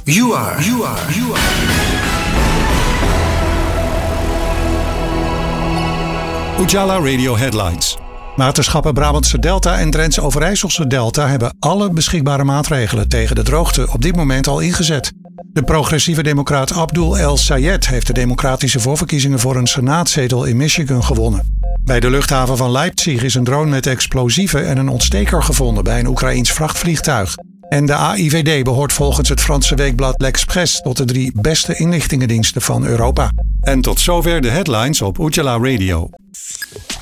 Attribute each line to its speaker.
Speaker 1: You are.
Speaker 2: Ujala Radio Headlines. Waterschappen Brabantse Delta en Drentse Overijsselse Delta hebben alle beschikbare maatregelen tegen de droogte op dit moment al ingezet. De progressieve democraat Abdul El Sayed heeft de democratische voorverkiezingen voor een senaatzetel in Michigan gewonnen. Bij de luchthaven van Leipzig is een drone met explosieven en een ontsteker gevonden bij een Oekraïens vrachtvliegtuig. En de AIVD behoort volgens het Franse weekblad L'Express tot de 3 beste inlichtingendiensten van Europa. En tot zover de headlines op Ujala Radio.